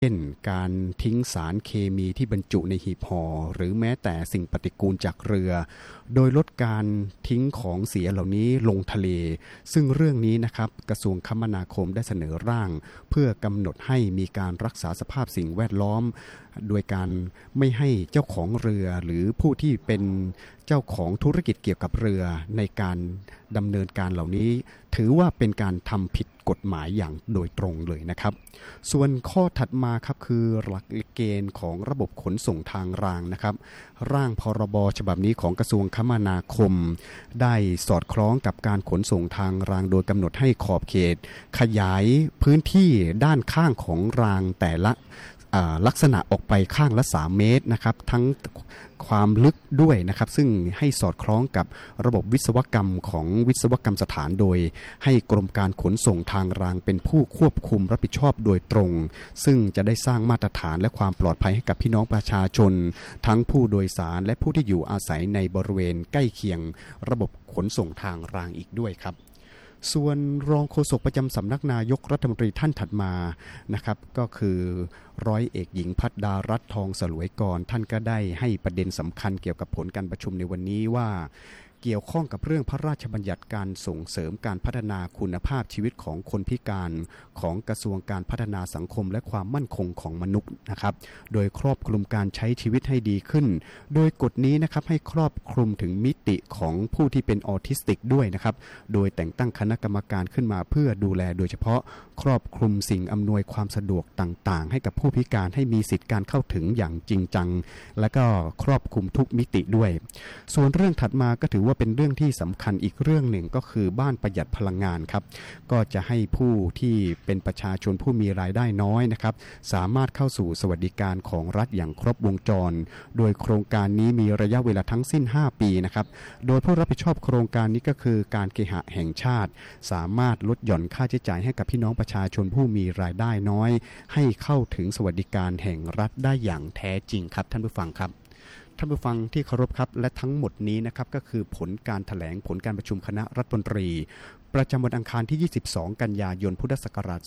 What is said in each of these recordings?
เช่นการทิ้งสารเคมีที่บรรจุในหีบห่อหรือแม้แต่สิ่งปฏิกูลจากเรือโดยลดการทิ้งของเสียเหล่านี้ลงทะเลซึ่งเรื่องนี้นะครับกระทรวงคมนาคมได้เสนอร่างเพื่อกำหนดให้มีการรักษาสภาพสิ่งแวดล้อมโดยการไม่ให้เจ้าของเรือหรือผู้ที่เป็นเจ้าของธุรกิจเกี่ยวกับเรือในการดำเนินการเหล่านี้ถือว่าเป็นการทำผิดกฎหมายอย่างโดยตรงเลยนะครับส่วนข้อถัดมาครับคือหลักเกณฑ์ของระบบขนส่งทางรางนะครับร่างพรบฉบับนี้ของกระทรวงคมนาคมได้สอดคล้องกับการขนส่งทางรางโดยกำหนดให้ขอบเขตขยายพื้นที่ด้านข้างของรางแต่ละลักษณะออกไปข้างละ3 เมตรนะครับทั้งความลึกด้วยนะครับซึ่งให้สอดคล้องกับระบบวิศวกรรมของวิศวกรรมสถานโดยให้กรมการขนส่งทางรางเป็นผู้ควบคุมรับผิดชอบโดยตรงซึ่งจะได้สร้างมาตรฐานและความปลอดภัยให้กับพี่น้องประชาชนทั้งผู้โดยสารและผู้ที่อยู่อาศัยในบริเวณใกล้เคียงระบบขนส่งทางรางอีกด้วยครับส่วนรองโฆษกประจำสำนักนายกรัฐมนตรีท่านถัดมานะครับก็คือร้อยเอกหญิงภัทรดารัตน์ทองสลวยกรท่านก็ได้ให้ประเด็นสำคัญเกี่ยวกับผลการประชุมในวันนี้ว่าเกี่ยวข้องกับเรื่องพระราชบัญญัติการส่งเสริมการพัฒนาคุณภาพชีวิตของคนพิการของกระทรวงการพัฒนาสังคมและความมั่นคงของมนุษย์นะครับโดยครอบคลุมการใช้ชีวิตให้ดีขึ้นโดยกฎนี้นะครับให้ครอบคลุมถึงมิติของผู้ที่เป็นออทิสติกด้วยนะครับโดยแต่งตั้งคณะกรรมการขึ้นมาเพื่อดูแลโดยเฉพาะครอบคลุมสิ่งอำนวยความสะดวกต่างๆให้กับผู้พิการให้มีสิทธิการเข้าถึงอย่างจริงจังและก็ครอบคลุมทุกมิติด้วยส่วนเรื่องถัดมาก็ถือว่าเป็นเรื่องที่สำคัญอีกเรื่องหนึ่งก็คือบ้านประหยัดพลังงานครับก็จะให้ผู้ที่เป็นประชาชนผู้มีรายได้น้อยนะครับสามารถเข้าสู่สวัสดิการของรัฐอย่างครบวงจรโดยโครงการนี้มีระยะเวลาทั้งสิ้น5 ปีนะครับโดยผู้รับผิดชอบโครงการนี้ก็คือการเคหะแห่งชาติสามารถลดหย่อนค่าใช้จ่ายให้กับพี่น้องประชาชนผู้มีรายได้น้อยให้เข้าถึงสวัสดิการแห่งรัฐได้อย่างแท้จริงครับท่านผู้ฟังครับท่านผู้ฟังที่เคารพครับและทั้งหมดนี้นะครับก็คือผลการแถลงผลการประชุมคณะรัฐมนตรีประจำวันอังคารที่22 กันยายนพุทธศักราช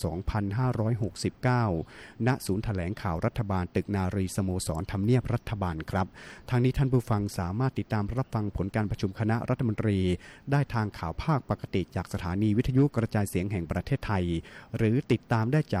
2569 ณ ศูนย์แถลงข่าวรัฐบาลตึกนารีสโมสรทำเนียบรัฐบาลครับทางนี้ท่านผู้ฟังสามารถติดตามรับฟังผลการประชุมคณะรัฐมนตรีได้ทางข่าวภาคปกติจากสถานีวิทยุกระจายเสียงแห่งประเทศไทยหรือติดตามได้จาก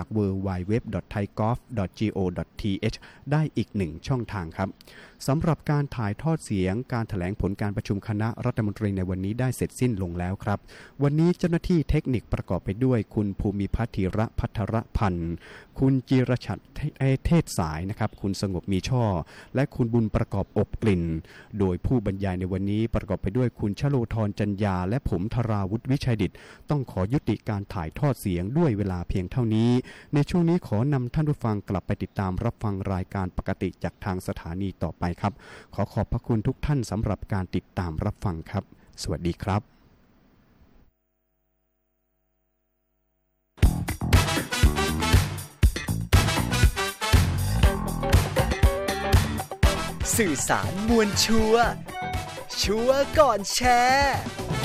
www.thaigov.go.th ได้อีก1 ช่องทางครับสำหรับการถ่ายทอดเสียงการแถลงผลการประชุมคณะรัฐมนตรีในวันนี้ได้เสร็จสิ้นลงแล้วครับวันนี้เจ้าหน้าที่เทคนิคประกอบไปด้วยคุณภูมิพัฒน์ธีระภัทรพันธ์คุณจิรชัดเทศสายนะครับคุณสงบมีช่อและคุณบุญประกอบอบกลิ่นโดยผู้บรรยายในวันนี้ประกอบไปด้วยคุณชโลธรจันยาและผมธราวุฒิวิชัยดิษฐ์ต้องขอยุติการถ่ายทอดเสียงด้วยเวลาเพียงเท่านี้ในช่วงนี้ขอนำท่านผู้ฟังกลับไปติดตามรับฟังรายการปกติจากทางสถานีต่อไปครับขอบพระคุณทุกท่านสำหรับการติดตามรับฟังครับสวัสดีครับสื่อสารมวลชัวร์ก่อนแชร์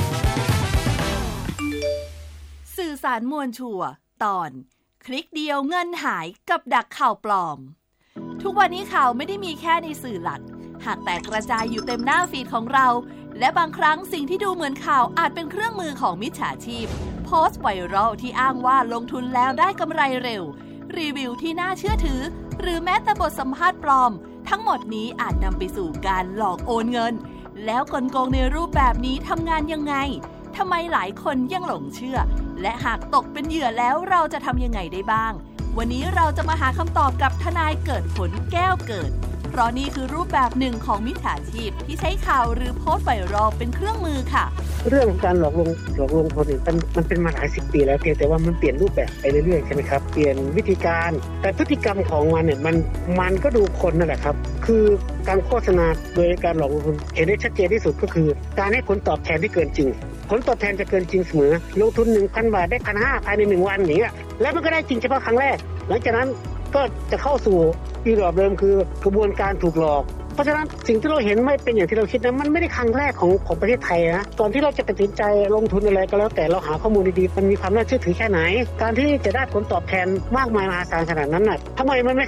สื่อสารมวลชัวร์ตอนคลิกเดียวเงินหายกับดักข่าวปลอมทุกวันนี้ข่าวไม่ได้มีแค่ในสื่อหลักหากแตกกระจายอยู่เต็มหน้าฟีดของเราและบางครั้งสิ่งที่ดูเหมือนข่าวอาจเป็นเครื่องมือของมิจฉาชีพโพสต์ไวรัลที่อ้างว่าลงทุนแล้วได้กำไรเร็วรีวิวที่น่าเชื่อถือหรือแม้แต่บทสัมภาษณ์ปลอมทั้งหมดนี้อาจนำไปสู่การหลอกโอนเงินแล้วกลโกงในรูปแบบนี้ทำงานยังไงทำไมหลายคนยังหลงเชื่อและหากตกเป็นเหยื่อแล้วเราจะทำยังไงได้บ้างวันนี้เราจะมาหาคำตอบกับทนายเกิดผลแก้วเกิดเพราะนี่คือรูปแบบหนึ่งของมิจฉาชีพที่ใช้ข่าวหรือโพสต์ไวรัลเป็นเครื่องมือค่ะเรื่องการหลอกลวงคนอื่นมันเป็นมาหลาย10 ปีแล้วเพียงแต่ว่ามันเปลี่ยนรูปแบบไปเรื่อยๆใช่ไหมครับเปลี่ยนวิธีการแต่พฤติกรรมของมันเนี่ยมันก็ดูคนนั่นแหละครับคือการโฆษณาโดยการหลอกลวงคนเห็นได้ชัดเจนที่สุดก็คือการให้ผลตอบแทนที่เกินจริงผลตอบแทนจะเกินจริงเสมอลงทุน 1,000 บาทได้ 1,500 ภายใน1 วันอย่างเงี้ยแล้วมันก็ได้จริงเฉพาะครั้งแรกหลังจากนั้นก็จะเข้าสู่อีรอบเดิมคือกระบวนการถูกหลอกเพราะฉะนั้นสิ่งที่เราเห็นไม่เป็นอย่างที่เราคิดนะมันไม่ได้ครั้งแรกของประเทศไทยนะก่อนที่เราจะตัดสินใจลงทุนอะไรก็แล้วแต่เราหาข้อมูลดีๆมันมีความน่าเชื่อถือแค่ไหนการที่จะได้ผลตอบแทนมากมายมหาศาลขนาดนั้นน่ะทำไมมันไม่